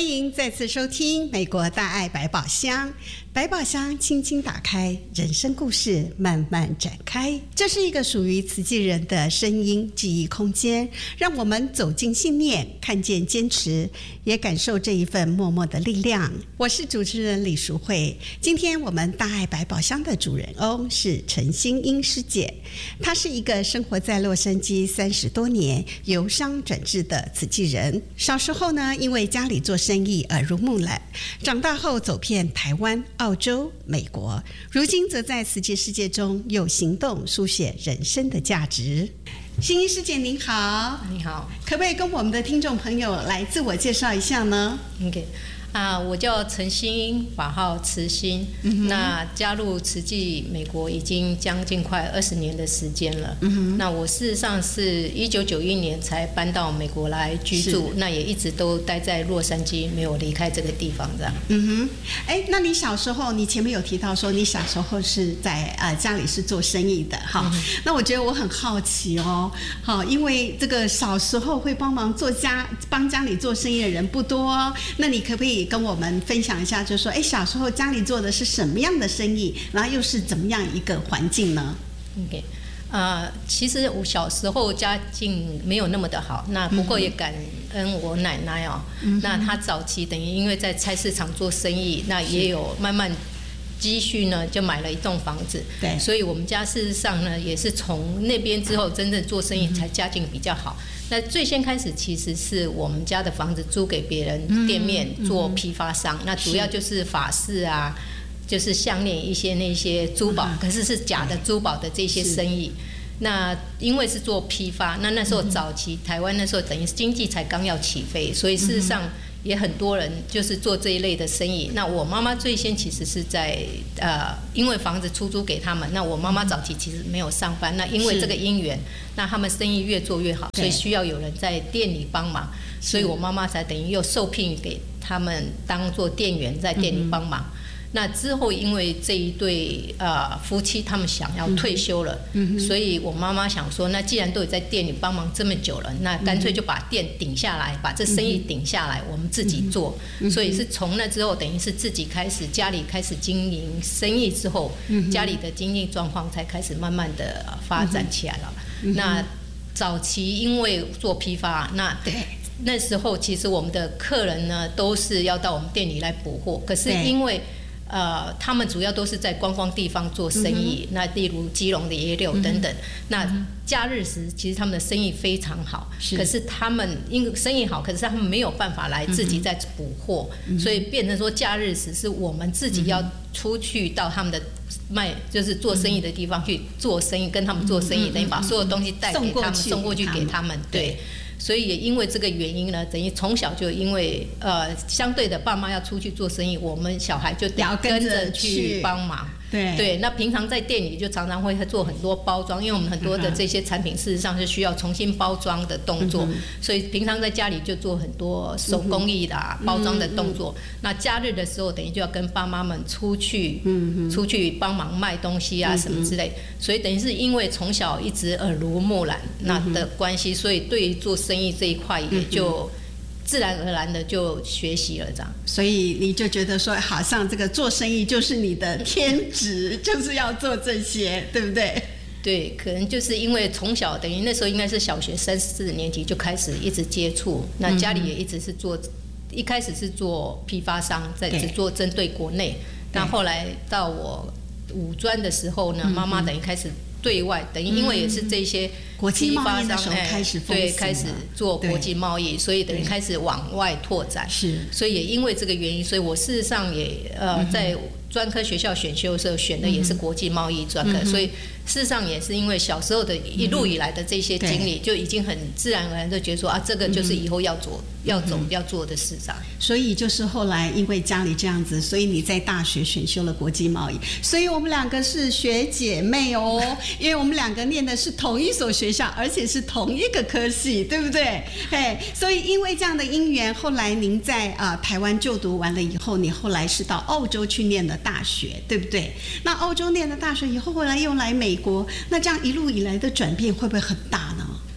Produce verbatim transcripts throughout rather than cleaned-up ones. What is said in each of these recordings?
欢迎再次收听美国大爱百宝箱。百宝箱轻轻打开，人生故事慢慢展开。这是一个属于慈济人的声音记忆空间，让我们走进信念，看见坚持，也感受这一份默默的力量。我是主持人李淑慧。今天我们大爱百宝箱的主人翁是陈欣英师姐，她是一个生活在洛杉矶三十多年，由商转智的慈济人。小时候呢，因为家里做生意耳濡目染，长大后走遍台湾、澳洲、美国，如今则在慈济世界中用行动书写人生的价值。欣英师姐您好。 你好， 可不可以跟我们的听众朋友来自我介绍一下呢？ OK 啊，我叫陈欣英，法号慈欣、嗯。那加入慈济美国已经将近快二十年的时间了。嗯、那我事实上是一九九一年才搬到美国来居住，那也一直都待在洛杉矶，没有离开这个地方这样。 嗯哼，哎，那你小时候，你前面有提到说你小时候是在呃家里是做生意的哈、嗯，那我觉得我很好奇哦，好，因为这个小时候会帮忙做家帮家里做生意的人不多、哦，那你可不可以跟我们分享一下，就是说，哎，小时候家里做的是什么样的生意，然后又是怎么样一个环境呢 ？OK， 呃，其实我小时候家境没有那么的好，那不过也感恩我奶奶哦。嗯、那她早期等于因为在菜市场做生意，那也有慢慢积蓄呢，就买了一栋房子。对，所以我们家事实上呢，也是从那边之后真正做生意才家境比较好。那最先开始其实是我们家的房子租给别人店面做批发商，嗯、那主要就是法式啊，就是项链一些那些珠宝，嗯、可是是假的珠宝的这些生意。那因为是做批发，那那时候早期、嗯、台湾那时候等于经济才刚要起飞，所以事实上也很多人就是做这一类的生意。那我妈妈最先其实是在呃，因为房子出租给他们，那我妈妈早期其实没有上班，那因为这个因缘，那他们生意越做越好，所以需要有人在店里帮忙，所以我妈妈才等于又受聘给他们当做店员在店里帮忙。嗯，那之后，因为这一对呃夫妻他们想要退休了，嗯、所以我妈妈想说，那既然都有在店里帮忙这么久了，那干脆就把店顶下来，嗯、把这生意顶下来，我们自己做。嗯、所以是从那之后，等于是自己开始家里开始经营生意之后，嗯、家里的经济状况才开始慢慢的发展起来了。嗯、那早期因为做批发，那对。那时候其实我们的客人呢都是要到我们店里来补货，可是因为呃，他们主要都是在观光地方做生意，嗯、那例如基隆的野柳等等。嗯、那假日时，其实他们的生意非常好，是可是他们因为生意好，可是他们没有办法来自己再补货，嗯、所以变成说假日时是我们自己要出去到他们的卖，就是做生意的地方去做生意，跟他们做生意，嗯、等于把所有东西带给他们，送过去给他们，对。所以也因为这个原因呢，等于从小就因为呃，相对的爸妈要出去做生意，我们小孩就得跟着去帮忙。对对，那平常在店里就常常会做很多包装，因为我们很多的这些产品事实上是需要重新包装的动作，嗯、所以平常在家里就做很多手工艺的、啊嗯、包装的动作。嗯、那假日的时候，等于就要跟爸妈们出去，嗯、出去帮忙卖东西啊、嗯、什么之类。所以等于是因为从小一直耳濡目染那的关系，所以对于做生意这一块也就自然而然的就学习了这样。 所以你就觉得说，好像这个做生意就是你的天职，就是要做这些，对不对？ 对，可能就是因为从小等于那时候应该是小学三四年级就开始一直接触，那家里也一直是做，一开始是做批发商，在只做针对国内，那后来到我五专的时候呢，妈妈等于开始对外，等于因为也是这些批发商开始对开始做国际贸易，所以等于开始往外拓展。是，所以也因为这个原因，所以我事实上也呃在专科学校选修的时候选的也是国际贸易专科，嗯、所以事实上也是因为小时候的一路以来的这些经历，嗯、就已经很自然而然就觉得说啊，这个就是以后要做、嗯、要走、嗯、要做的事上。 所以就是后来因为家里这样子，所以你在大学选修了国际贸易，所以我们两个是学姐妹哦，因为我们两个念的是同一所学校，而且是同一个科系，对不对？嘿，所以因为这样的因缘，后来您在啊、呃、台湾就读完了以后，你后来是到澳洲去念的大学，对不对？那澳洲念了大学以后，后来又来美国，那这样一路以来的转变会不会很大呢？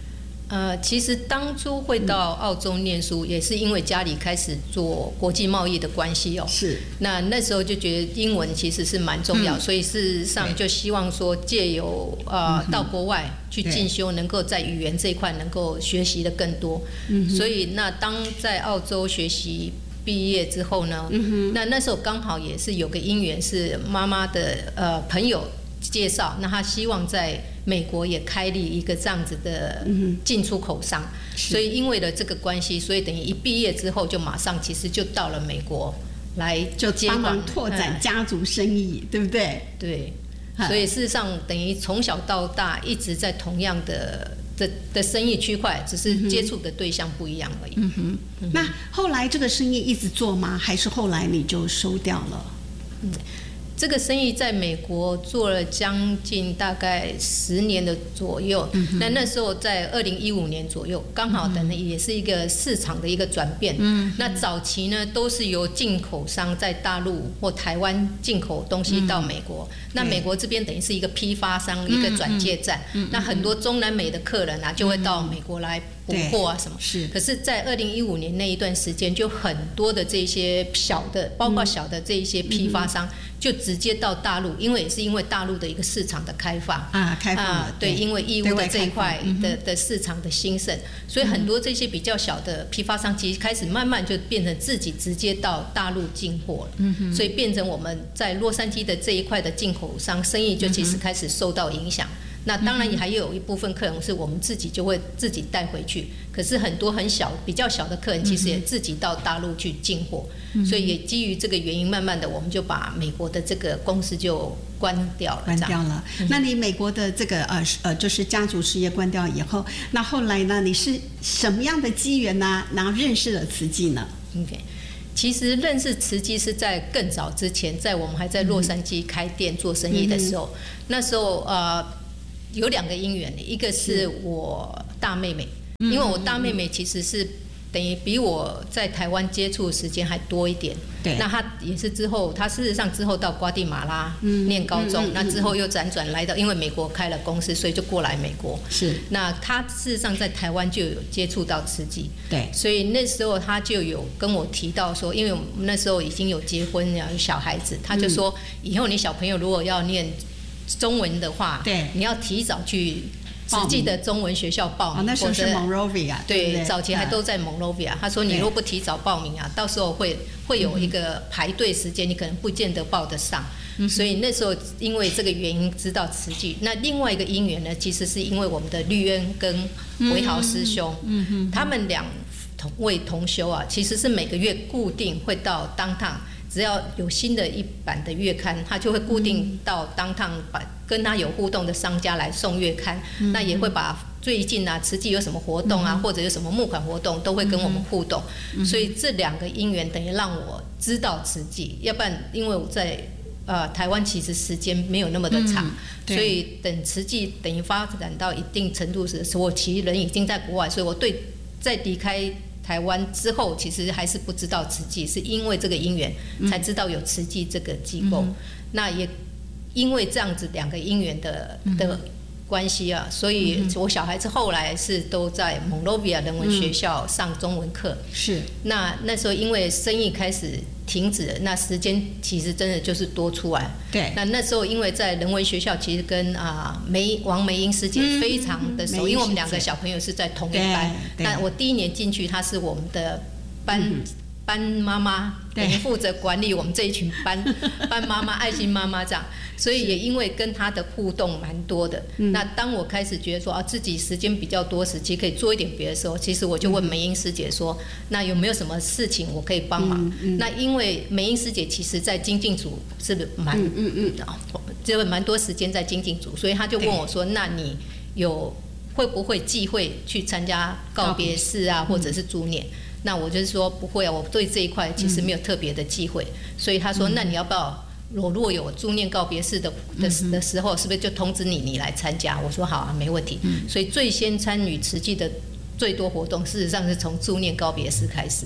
呃，其实当初会到澳洲念书，也是因为家里开始做国际贸易的关系哦。 是。 那那时候就觉得英文其实是蛮重要， 嗯、 所以事实上就希望说借由呃、嗯、到国外去进修，能够在语言这一块能够学习的更多。嗯。所以那当在澳洲学习毕业之后呢，嗯、那那时候刚好也是有个因缘，是妈妈的呃朋友介绍，那他希望在美国也开立一个这样子的进出口商，嗯、所以因为了这个关系，所以等于一毕业之后就马上其实就到了美国来就帮忙拓展家族生意，嗯、对不对？ 对，所以事实上等于从小到大一直在同样的的的生意区块，只是接触的对象不一样而已。嗯哼，嗯哼那后来这个生意一直做吗？还是后来你就收掉了？ 嗯。这个生意在美国做了将近大概十年的左右，嗯、那那时候在二零一五年左右，刚好等于也是一个市场的一个转变。嗯、那早期呢都是由进口商在大陆或台湾进口东西到美国，嗯、那美国这边等于是一个批发商，嗯、一个转介站，嗯、那很多中南美的客人啊就会到美国来补货啊什么。是。可是，在二零一五年那一段时间，就很多的这些小的，包括小的这一些批发商。就直接到大陆，因为也是因为大陆的一个市场的开放啊，开放啊， 对，因为义乌的这一块的的市场的兴盛，所以很多这些比较小的批发商，其实开始慢慢就变成自己直接到大陆进货了，嗯、所以变成我们在洛杉矶的这一块的进口商生意就其实开始受到影响。那当然也还有一部分客人是我们自己就会自己带回去，可是很多很小比较小的客人其实也自己到大陆去进货，嗯、所以也基于这个原因，慢慢的我们就把美国的这个公司就关掉了。 关掉了。嗯、那你美国的这个呃呃就是家族事业关掉以后，那后来呢？你是什么样的机缘呢？然后认识了慈济呢 ？OK。其实认识慈济是在更早之前，在我们还在洛杉矶开店做生意的时候，嗯、那时候呃。有两个因缘，一个是我大妹妹，因为我大妹妹其实是等于比我在台湾接触的时间还多一点。对，那她也是之后，她事实上之后到瓜地马拉念高中，嗯嗯嗯嗯、那之后又辗转来到，因为美国开了公司，所以就过来美国。是，那她事实上在台湾就有接触到慈济。对，所以那时候她就有跟我提到说，因为我们那时候已经有结婚了，有小孩子，她就说、嗯、以后你小朋友如果要念中文的话，对，你要提早去慈济的中文学校报名。哦，那时候是 Monrovia， 对, 对，早期还都在 Monrovia。他说你如果不提早报名啊，到时候会会有一个排队时间，你可能不见得报得上。嗯、所以那时候因为这个原因知道慈济。那另外一个因缘呢，其实是因为我们的绿恩跟维豪师兄，嗯嗯、他们两位同修啊，其实是每个月固定会到downtown。只要有新的一版的月刊，他就会固定到downtown把跟他有互动的商家来送月刊，嗯、那也会把最近啊慈济有什么活动啊，嗯、或者有什么募款活动，都会跟我们互动。嗯、所以这两个因缘等于让我知道慈济，要不然因为我在呃台湾其实时间没有那么的长，嗯、所以等慈济等于发展到一定程度时，我其实人已经在国外，所以我对在离开台湾之后，其实还是不知道慈济，是因为这个因缘才知道有慈济这个机构。嗯、那也因为这样子两个因缘的的关系啊，所以我小孩子后来是都在 Monrovia 人文学校上中文课。是。那那时候因为生意开始停止了，那时间其实真的就是多出来。对。那那时候因为在人文学校，其实跟啊梅王梅英师姐非常的熟，嗯、因为我们两个小朋友是在同一班。那我第一年进去，她是我们的班。嗯班妈妈等于负责管理我们这一群班班妈妈、爱心妈妈这样，所以也因为跟她的互动蛮多的。嗯、那当我开始觉得说啊自己时间比较多时期可以做一点别的时候，其实我就问梅英师姐说，那有没有什么事情我可以帮忙？嗯嗯、那因为梅英师姐其实在精进组是蛮嗯嗯嗯就蛮多时间在精进组，所以她就问我说，那你有会不会忌讳去参加告别式啊，或者是助念？那我就是说不会啊，我对这一块其实没有特别的忌讳，嗯、所以他说，那你要不要我如果有助念告别式的的的时候，是不是就通知你你来参加？我说好啊，没问题。嗯、所以最先参与慈济的最多活动，事实上是从助念告别式开始的。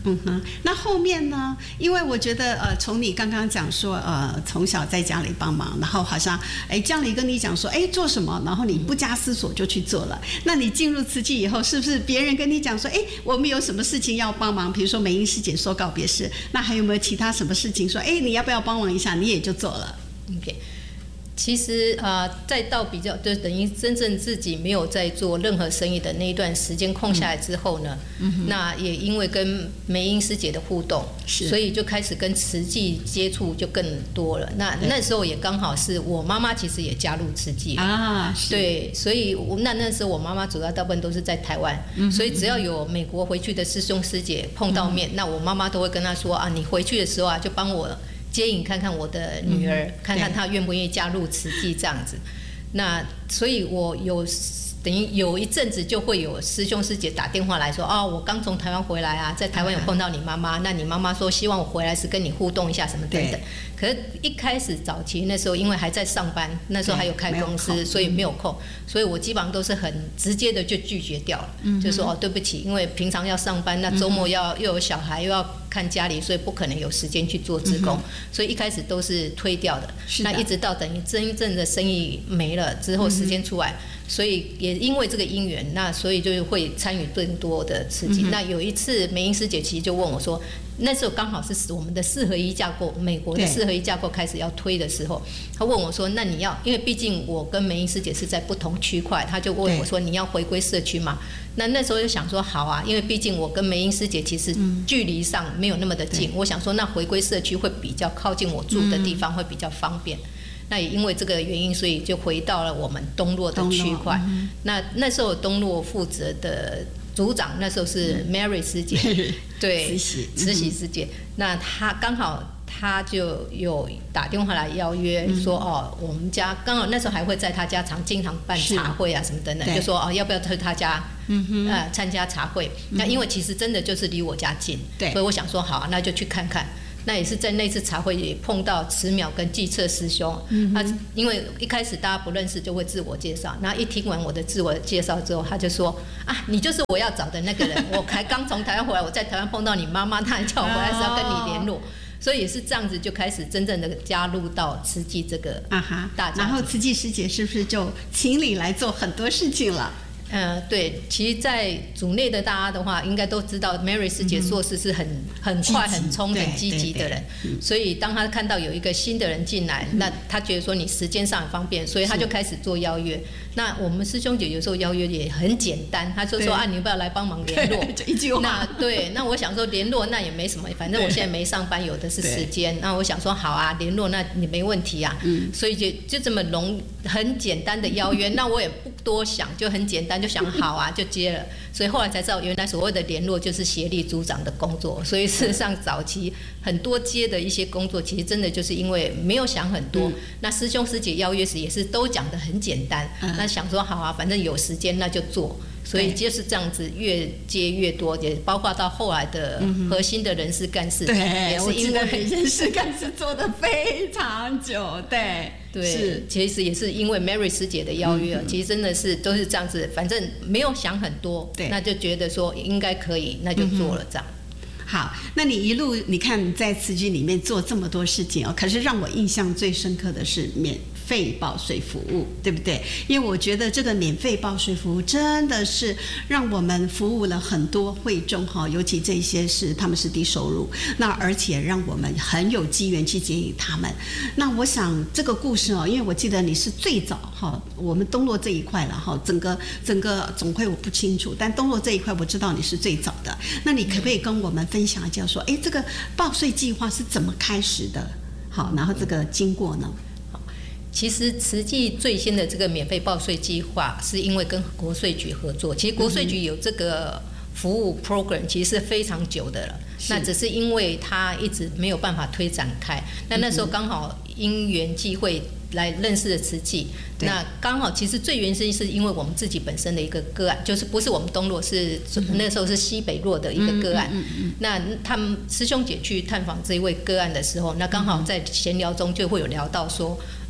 嗯哼，那后面呢？因为我觉得，呃，从你刚刚讲说，呃，从小在家里帮忙，然后好像，哎，家里跟你讲说，哎，做什么，然后你不加思索就去做了。那你进入慈济以后，是不是别人跟你讲说，哎，我们有什么事情要帮忙？比如说美英师姐说告别式，那还有没有其他什么事情说，哎，你要不要帮忙一下？你也就做了。 OK。其实呃，再到比较，就等于真正自己没有在做任何生意的那一段时间空下来之后呢，嗯、那也因为跟梅英师姐的互动，所以就开始跟慈济接触就更多了。那那时候也刚好是我妈妈其实也加入慈济啊，对，所以我那那时候我妈妈主要大部分都是在台湾，嗯、所以只要有美国回去的师兄师姐碰到面，嗯、那我妈妈都会跟她说啊，你回去的时候啊，就帮我接引看看我的女儿，嗯、看看她愿不愿意加入慈济这样子。那所以我有等于有一阵子就会有师兄师姐打电话来说，哦，我刚从台湾回来啊，在台湾有碰到你妈妈，那你妈妈说希望我回来时跟你互动一下什么等等。可是一开始早期那时候因为还在上班，那时候还有开公司，所以没有空，所以我基本上都是很直接的就拒绝掉了，嗯、就说哦对不起，因为平常要上班，那周末要、嗯、又有小孩又要看家里，所以不可能有时间去做志工，嗯、所以一开始都是推掉的。那一直到等于真正的生意没了之后，时间出来。嗯，所以也因为这个因缘，那所以就会参与更多的刺激。嗯、那有一次梅英师姐其实就问我说，那时候刚好是我们的四合一架构，美国的四合一架构开始要推的时候，她问我说，那你要，因为毕竟我跟梅英师姐是在不同区块，她就问我说，你要回归社区吗？那那时候就想说好啊，因为毕竟我跟梅英师姐其实距离上没有那么的近，嗯、我想说那回归社区会比较靠近我住的地方，会比较方便。嗯，那也因为这个原因，所以就回到了我们东洛的区块。嗯、那那时候东洛负责的组长，那时候是 Mary 师姐，嗯、对，慈禧慈禧师姐。嗯、那她刚好她就有打电话来邀约说，嗯、哦，我们家刚好那时候还会在她家常经常办茶会啊什么等等，就说哦要不要去她家，嗯、呃参加茶会。嗯、那因为其实真的就是离我家近，对，所以我想说好，那就去看看。那也是在那次茶会也碰到慈淼跟季策师兄，嗯、他因为一开始大家不认识，就会自我介绍。然后一听完我的自我介绍之后，他就说：“啊，你就是我要找的那个人。我才刚从台湾回来，我在台湾碰到你妈妈，她还叫我回来是要跟你联络。”所以也是这样子，就开始真正的加入到慈济这个大家庭。 然后慈济师姐是不是就请你来做很多事情了？ 呃，对，其实，在组内的大家的话，应该都知道 Mary 师姐做事是很很快、很冲、很积极的人。所以，当他看到有一个新的人进来，嗯、那他觉得说你时间上很方便，所以他就开始做邀约。那我们师兄姐有时候邀约也很简单，他就说啊，你要不要来帮忙联络？ 一句话。 那对，那我想说联络那也没什么，反正我现在没上班，有的是时间。那我想说好啊，联络那你没问题啊。嗯、所以就就这么容很简单的邀约，那我也不多想，就很简单。就想好啊，就接了，所以后来才知道，原来所谓的联络就是协力组长的工作。所以事实上，早期很多接的一些工作，其实真的就是因为没有想很多。嗯、那师兄师姐邀约时也是都讲得很简单，嗯、那想说好啊，反正有时间那就做。所以就是这样子，越接越多，也包括到后来的核心的人事干事， 对， 也是因为人事干事做得非常久，对。 对，是其实也是因为 Mary 师姐的邀约，嗯、其实真的是都是这样子，反正没有想很多，那就觉得说应该可以，那就做了这样。 嗯、好，那你一路你看在慈济里面做这么多事情哦，可是让我印象最深刻的是免费报税服务，对不对？因为我觉得这个免费报税服务真的是让我们服务了很多会众哈，尤其这些是他们是低收入，那而且让我们很有机缘去接引他们。那我想这个故事哦，因为我记得你是最早哈，我们东洛这一块了哈，整个整个总会我不清楚，但东洛这一块我知道你是最早的。那你可不可以跟我们分享一下说，哎，这个报税计划是怎么开始的？好，然后这个经过呢？ 其实慈济最新的这个免费报税计划，是因为跟国税局合作。其实国税局有这个服务 program， 其实是非常久的了。那只是因为它一直没有办法推展开。那那时候刚好因缘际会来认识了慈济。那刚好其实最原生是因为我们自己本身的一个个案，就是不是我们东洛，是那时候是西北洛的一个个案。那他们师兄姐去探访这一位个案的时候，那刚好在闲聊中就会有聊到说。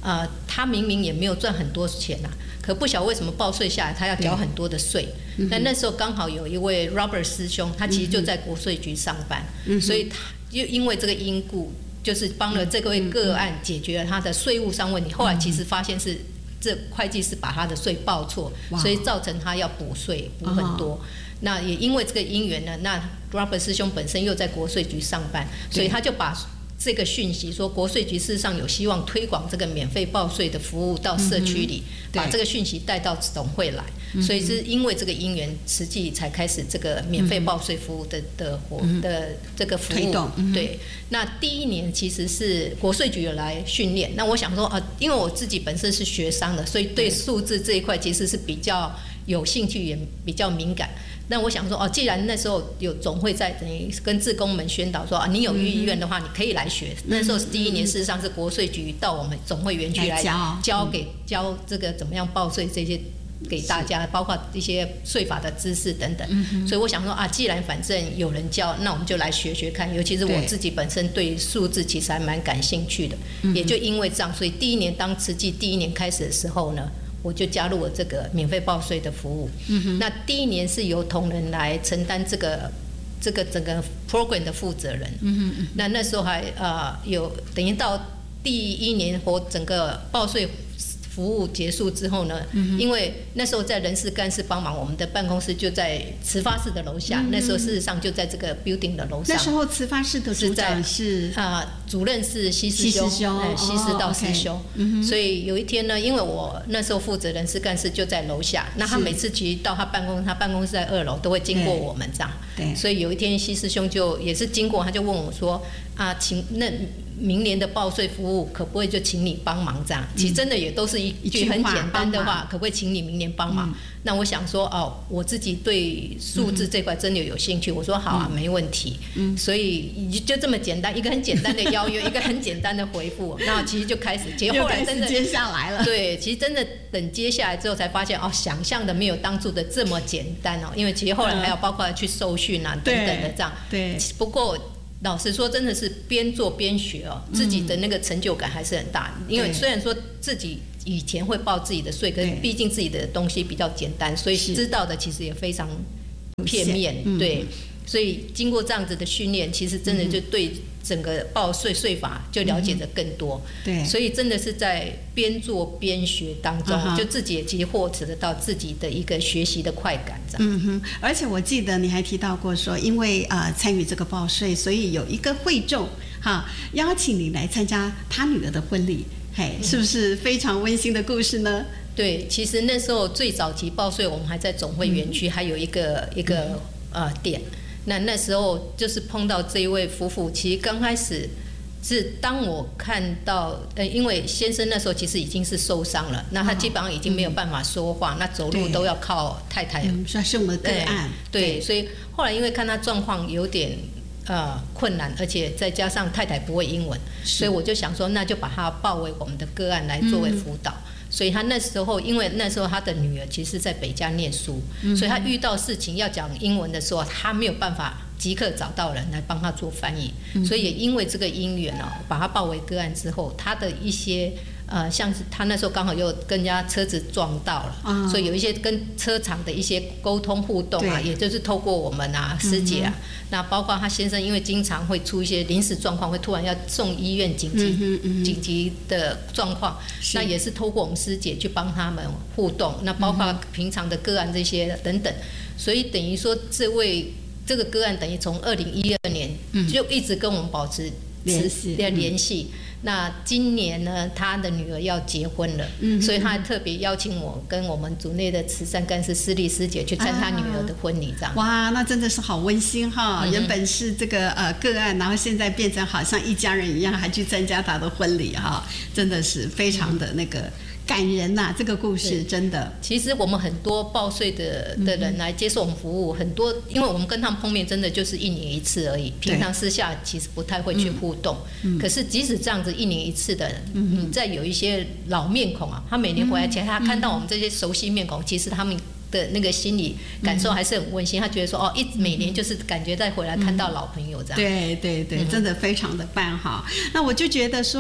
呃，他明明也没有赚很多钱啊，可不晓得为什么报税下来他要缴很多的税。但那时候刚好有一位 Robert 师兄，他其实就在国税局上班，嗯、所以他就因为这个因故，就是帮了这位个案解决了他的税务上问题。后来其实发现是这会计师把他的税报错，所以造成他要补税补很多。哦，那也因为这个因缘呢，那 Robert 师兄本身又在国税局上班，所以他就把这个讯息说国税局事实上有希望推广这个免费报税的服务到社区里，嗯、把这个讯息带到总会来，嗯、所以是因为这个因缘，实际才开始这个免费报税服务的的活、嗯、的这个服务推动。嗯、对，那第一年其实是国税局有来训练，那我想说啊，因为我自己本身是学商的，所以对数字这一块其实是比较有兴趣，也比较敏感。那我想说哦，既然那时候有总会在等于跟志工们宣导说啊，你有意愿的话，你可以来学。嗯、那时候是第一年，事实上是国税局到我们总会园区来教教给教这个怎么样报税这些给大家，包括一些税法的知识等等。嗯、所以我想说啊，既然反正有人教，那我们就来学学看。尤其是我自己本身对数字其实还蛮感兴趣的，也就因为这样，所以第一年当慈济第一年开始的时候呢，我就加入了这个免费报税的服务。嗯、那第一年是由同仁来承担这个这个整个 program 的负责人。嗯、那那时候还呃有等于到第一年或整个报税服务结束之后呢，嗯、因为那时候在人事干事帮忙，我们的办公室就在慈发室的楼下。嗯、那时候事实上就在这个 building 的楼上。 那时候慈发室的组长是啊、呃，主任是西师兄，西师道师兄。嗯、所以有一天呢，因为我那时候负责人事干事就在楼下，那他每次其实到他办公室，他办公室在二楼，都会经过我们这样。对。所以有一天西师兄就也是经过，他就问我说啊，请那。明年的报税服务可不可以就请你帮忙这样？其实真的也都是一句很简单的话，可不可以请你明年帮忙？嗯、那我想说哦，我自己对数字这块真的有兴趣，我说好啊，嗯、没问题。嗯、所以就这么简单，一个很简单的邀约，一个很简单的回复，那其实就开始。其实后来真的接下来了。对， 其实真的等接下来之后才发现哦，想象的没有当初的这么简单哦，因为其实后来还有包括去受训啊、嗯、等等的这样。对。不过。老实说，真的是边做边学哦，自己的那个成就感还是很大。嗯、因为虽然说自己以前会报自己的税，可是毕竟自己的东西比较简单，所以知道的其实也非常片面。嗯、对，所以经过这样子的训练，其实真的就对整个报税税法就了解的更多。嗯、对，所以真的是在边做边学当中，嗯、就自己也其实获得到自己的一个学习的快感。 嗯哼，而且我记得你还提到过说，因为呃参与这个报税，所以有一个会众哈邀请你来参加他女儿的婚礼，嘿，是不是非常温馨的故事呢？ 对，其实那时候最早期报税，我们还在总会园区，嗯、还有一个一个呃店。那那时候就是碰到这一位夫妇，其实刚开始是当我看到，呃，因为先生那时候其实已经是受伤了，那他基本上已经没有办法说话，哦、那走路都要靠太太。 嗯，算是我们的个案。 对，对，所以后来因为看他状况有点呃困难，而且再加上太太不会英文，所以我就想说，那就把他报为我们的个案来作为辅导。嗯、所以他那时候，因为那时候他的女儿其实在北加念书，嗯、所以他遇到事情要讲英文的时候，他没有办法即刻找到人来帮他做翻译，嗯、所以也因为这个因缘哦，把他报为个案之后，他的一些呃，像是他那时候刚好又跟人家车子撞到了，哦、所以有一些跟车厂的一些沟通互动啊，也就是透过我们啊师姐啊，嗯、那包括他先生，因为经常会出一些临时状况，会突然要送医院紧急、嗯嗯、紧急的状况，那也是透过我们师姐去帮他们互动，那包括平常的个案这些等等，所以等于说这位。这个个案等于从二零一二年就一直跟我们保持联系，联系。那今年呢，他的女儿要结婚了，嗯、所以他还特别邀请我跟我们组内的慈善干事施丽师姐去参他女儿的婚礼，这样、啊。 哇，那真的是好温馨哈！嗯、原本是这个呃个案，然后现在变成好像一家人一样，还去参加他的婚礼哈，真的是非常的那个。嗯感人呐、啊，这个故事真的。 其实我们很多报税的的人来接受我们服务，嗯、很多因为我们跟他们碰面真的就是一年一次而已，平常私下其实不太会去互动。嗯、可是即使这样子一年一次的，嗯、你再有一些老面孔啊，他每年回来前，他看到我们这些熟悉面孔，嗯、其实他们的那个心理感受还是很温馨。他觉得说哦，一每年就是感觉再回来看到老朋友这样。 对对对，嗯、真的非常的棒哈。那我就觉得说。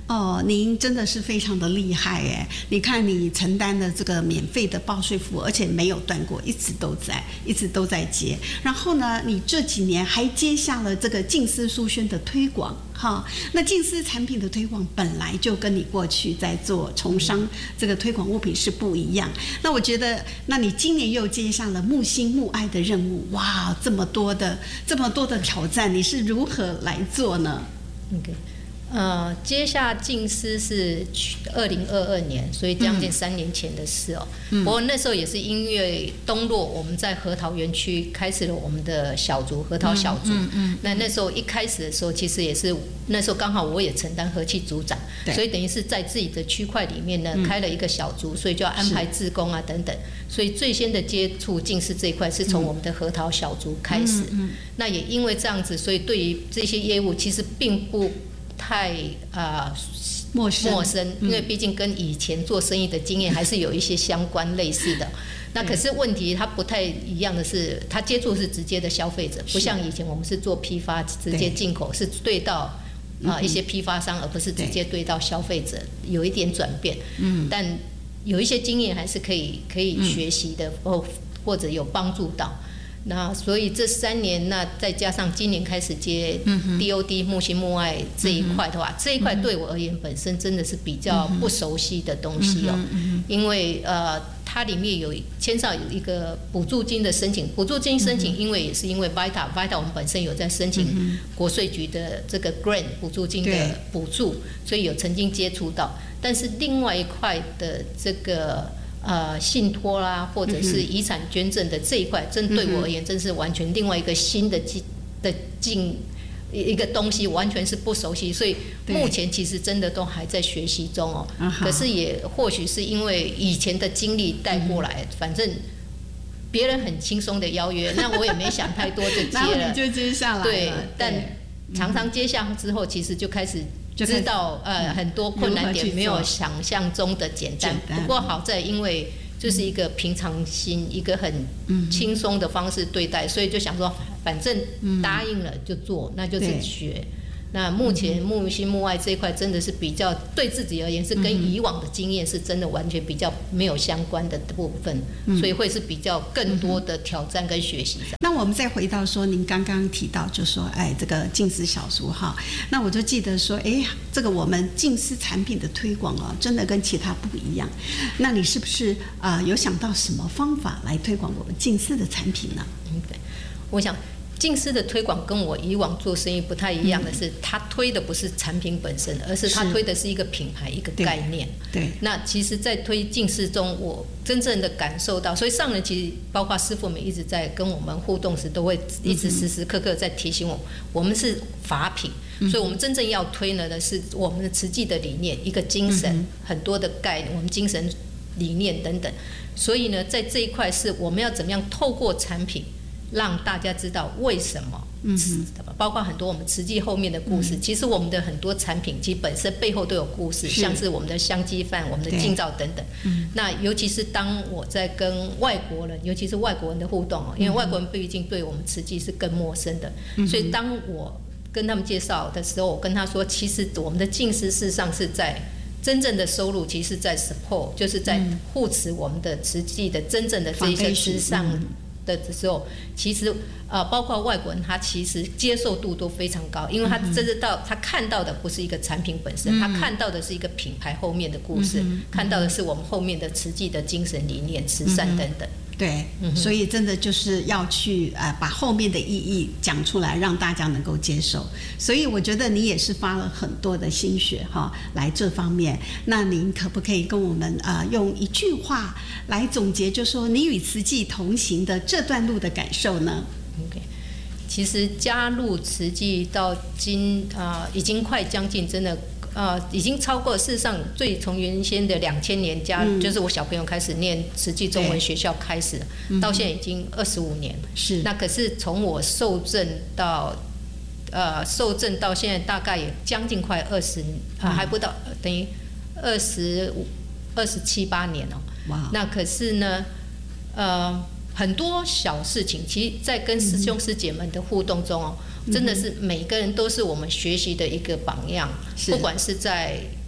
哦，您真的是非常的厉害哎！你看你承担的这个免费的报税服务，而且没有断过，一直都在，一直都在接。然后呢，你这几年还接下了这个净丝书轩的推广，哈。那净丝产品的推广本来就跟你过去在做从商这个推广物品是不一样。那我觉得，那你今年又接上了木星木爱的任务，哇，这么多的这么多的挑战，你是如何来做呢？ OK。呃，接下净丝是二零二二年，所以将近三年前的事哦。嗯、不过那时候也是因为东洛我们在核桃园区开始了我们的小组核桃小组。嗯嗯嗯、那那时候一开始的时候，其实也是那时候刚好我也承担和气组长，所以等于是在自己的区块里面呢、嗯、开了一个小组，所以就要安排志工啊等等。所以最先的接触净丝这一块是从我们的核桃小组开始。嗯嗯、那也因为这样子，所以对于这些业务其实并不太呃陌生， 陌生，因为毕竟跟以前做生意的经验还是有一些相关类似的。那可是问题它不太一样的是，它接触是直接的消费者，不像以前我们是做批发直接进口，是对到啊、呃、一些批发商，而不是直接对到消费者，有一点转变。嗯，但有一些经验还是可以可以学习的，或或者有帮助到。那所以这三年，那再加上今年开始接 D O D 木星木爱这一块的话，这一块对我而言本身真的是比较不熟悉的东西哦，因为呃它里面有牵涉有一个补助金的申请，补助金申请，因为也是因为 Vita Vita 我们本身有在申请国税局的这个 Grant 补助金的补助，所以有曾经接触到，但是另外一块的这个。呃，信托啦，或者是遗产捐赠的这一块，真对我而言，真是完全另外一个新的进的进一个东西，完全是不熟悉，所以目前其实真的都还在学习中哦。可是也或许是因为以前的经历带过来，反正别人很轻松的邀约，那我也没想太多就接了， 然后你就接下来了。 对，但常常接下之后，其实就开始。知道呃很多困难点没有想象中的简单，不过好在因为就是一个平常心，一个很轻松的方式对待，所以就想说反正答应了就做，那就是学。那目前木星木爱这一块真的是比较对自己而言是跟以往的经验是真的完全比较没有相关的部分，所以会是比较更多的挑战跟学习。 那我们再回到说，您刚刚提到就说，哎，这个净丝小书哈，那我就记得说，哎，这个我们净丝产品的推广啊，真的跟其他不一样。那你是不是啊、呃、有想到什么方法来推广我们净丝的产品呢？ 嗯，对，我想。净丝的推广跟我以往做生意不太一样的是，他推的不是产品本身，而是他推的是一个品牌、一个概念。 对。 那其实，在推净丝中，我真正的感受到，所以上人其实包括师傅们一直在跟我们互动时，都会一直时时刻刻在提醒我，我们是法品，所以我们真正要推呢的是我们的慈济的理念，一个精神，很多的概念，我们精神理念等等。所以呢，在这一块是我们要怎么样透过产品。让大家知道为什么，嗯，包括很多我们慈济后面的故事。嗯、其实我们的很多产品，其实本身背后都有故事，像是我们的香鸡饭、我们的净皂等等。嗯、那尤其是当我在跟外国人，尤其是外国人的互动，因为外国人毕竟对我们慈济是更陌生的，嗯、所以当我跟他们介绍的时候，我跟他说，其实我们的净丝事实上是在。真正的收入其实在 support， 就是在护持我们的慈济的真正的这些之上的时候，其实呃，包括外国人，他其实接受度都非常高，因为他真的到他看到的不是一个产品本身，他看到的是一个品牌后面的故事，看到的是我们后面的慈济的精神理念、慈善等等。 对，所以真的就是要去呃把后面的意义讲出来，让大家能够接受。所以我觉得你也是花了很多的心血哈，来这方面。那您可不可以跟我们啊、呃、用一句话来总结，就说你与慈济同行的这段路的感受呢 ？OK， 其实加入慈济到今啊、呃、已经快将近真的。呃，已经超过事实上最从原先的两千年加，嗯、就是我小朋友开始念慈济中文学校开始，到现在已经二十五年。 是。那可是从我受证到，呃，受证到现在大概也将近快二十，啊，还不到，等于二十五、二十七八年哦。哇。那可是呢，呃，很多小事情，其实在跟师兄师姐们的互动中哦。真的是每个人都是我们学习的一个榜样，不管是在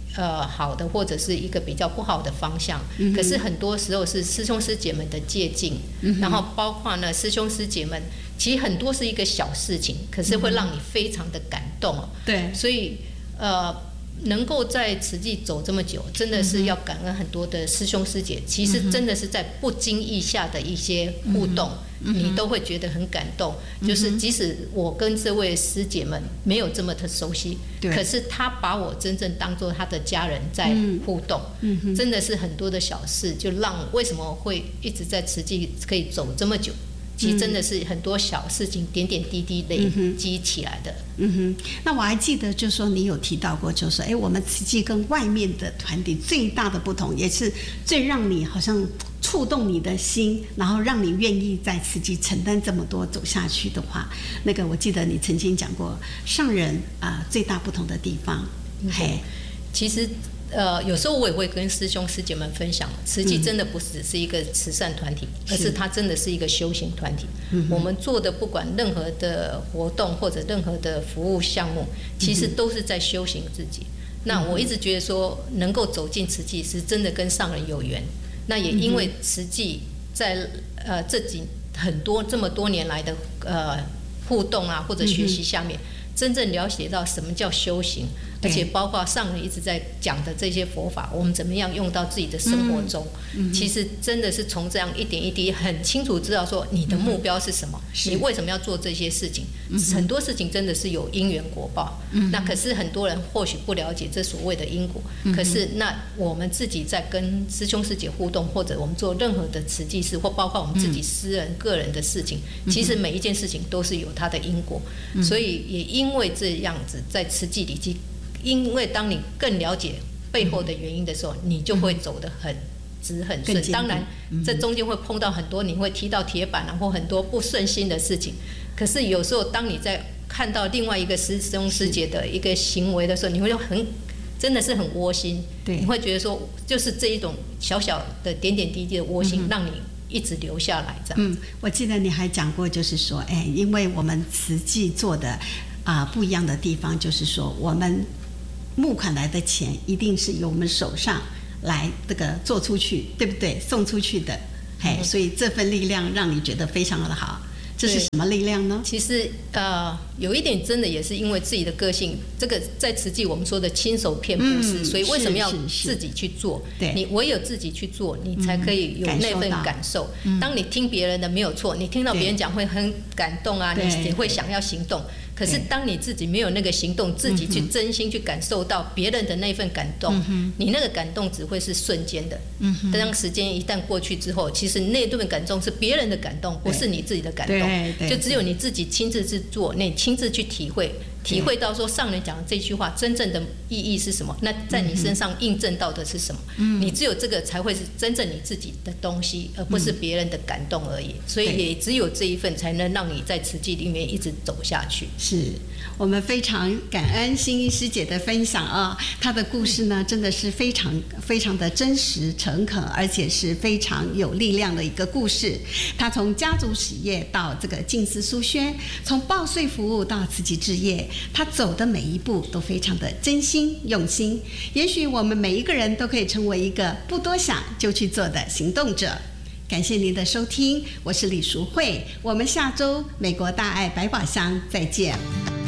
呃好的，或者是一个比较不好的方向。嗯、可是很多时候是师兄师姐们的借镜，嗯、然后包括呢师兄师姐们，其实很多是一个小事情，可是会让你非常的感动哦。 对， 所以呃。能够在慈济走这么久，真的是要感恩很多的师兄师姐。其实真的是在不经意下的一些互动，你都会觉得很感动。就是即使我跟这位师姐们没有这么的熟悉，可是她把我真正当作她的家人在互动，真的是很多的小事，就让为什么会一直在慈济可以走这么久。其实真的是很多小事情点点滴滴累积起来的。 嗯哼，那我还记得，就是说你有提到过，就是说，哎，我们慈济跟外面的团体最大的不同，也是最让你好像触动你的心，然后让你愿意在慈济承担这么多走下去的话，那个我记得你曾经讲过，上人啊、呃、最大不同的地方，嘿， 其实。呃，有时候我也会跟师兄师姐们分享，慈济真的不只是一个慈善团体，嗯、而是它真的是一个修行团体。嗯、我们做的不管任何的活动或者任何的服务项目，其实都是在修行自己。嗯、那我一直觉得说，能够走进慈济是真的跟上人有缘。那也因为慈济在呃这几很多这么多年来的呃互动啊或者学习下面，嗯、真正了解到什么叫修行。而且包括上人一直在讲的这些佛法，我们怎么样用到自己的生活中？嗯嗯、其实真的是从这样一点一滴，很清楚知道说你的目标是什么，嗯、你为什么要做这些事情？嗯、很多事情真的是有因缘果报。嗯、那可是很多人或许不了解这所谓的因果。嗯、可是那我们自己在跟师兄师姐互动，或者我们做任何的慈济事，或包括我们自己私人、嗯、个人的事情，其实每一件事情都是有它的因果。嗯、所以也因为这样子，在慈济里去。因为当你更了解背后的原因的时候，你就会走得很直很顺。当然，这中间会碰到很多你会踢到铁板啊，或很多不顺心的事情。可是有时候，当你在看到另外一个师兄师姐的一个行为的时候，你会很真的是很窝心。对，你会觉得说，就是这一种小小的点点滴滴的窝心，让你一直留下来这样。 嗯，我记得你还讲过，就是说，哎，因为我们慈济做的啊、呃、不一样的地方，就是说我们。募款来的钱一定是由我们手上来这个做出去，对不对？送出去的，嘿，嗯、所以这份力量让你觉得非常的好。这是什么力量呢？ 其实呃，有一点真的也是因为自己的个性，这个在慈济我们说的亲手骗布施，嗯、所以为什么要自己去做？对，你唯有自己去做，你才可以有那份感受。嗯、当你听别人的没有错，你听到别人讲会很感动啊，你也会想要行动。可是当你自己没有那个行动，自己去真心去感受到别人的那份感动，嗯、你那个感动只会是瞬间的。嗯、当时间一旦过去之后，其实那顿感动是别人的感动，不是你自己的感动。就只有你自己亲自去做，你亲自去体会，体会到说上人讲的这句话真正的意义是什么？那在你身上印证到的是什么？嗯、你只有这个才会是真正你自己的东西，而不是别人的感动而已。所以也只有这一份才能让你在慈济里面一直走下去。 是我们非常感恩心怡师姐的分享啊，她的故事呢真的是非常非常的真实诚恳，而且是非常有力量的一个故事。她从家族企业到这个静思书轩，从报税服务到慈济置业，她走的每一步都非常的真心用心。也许我们每一个人都可以成为一个不多想就去做的行动者。感谢您的收听，我是李淑慧，我们下周美国大爱百宝箱再见。